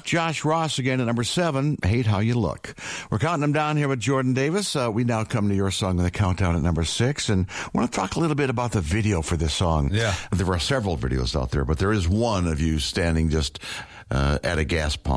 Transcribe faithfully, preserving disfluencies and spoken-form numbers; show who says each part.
Speaker 1: Josh Ross again at number seven, Hate How You Look. We're counting them down here with Jordan Davis. Uh, we now come to your song on the countdown at number six, and I want to talk a little bit about the video for this song.
Speaker 2: Yeah.
Speaker 1: There are several videos out there, but there is one of you standing just uh, at a gas pump.